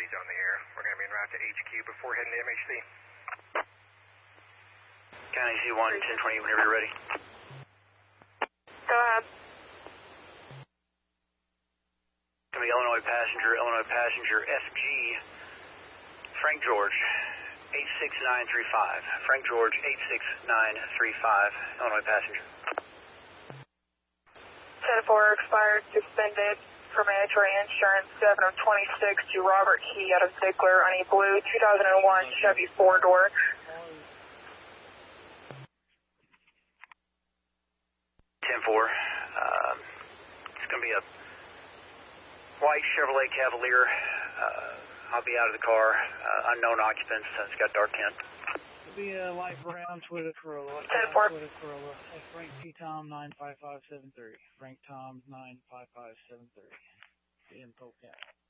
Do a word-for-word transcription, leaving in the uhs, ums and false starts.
He's on the air. We're going to be en route to H Q before heading to M H C. County C one, ten twenty, whenever you're ready. Go ahead. Going to be Illinois passenger, Illinois passenger F G, Frank George, eight six nine three five. Frank George, eight six nine three five, Illinois passenger. ten four expired, suspended for mandatory insurance, seven of twenty-six to Robert Key out of Ziegler on a blue two thousand one Chevy four-door. ten four, um, it's going to be a white Chevrolet Cavalier. Uh, I'll be out of the car, uh, unknown occupants, uh, it's got dark tint. It'll be a light brown Toyota Corolla. ten four. Toyota Corolla. Hey, Frank T. Tom nine five five seven three. Frank Tom's nine five five seven three. In Polk County.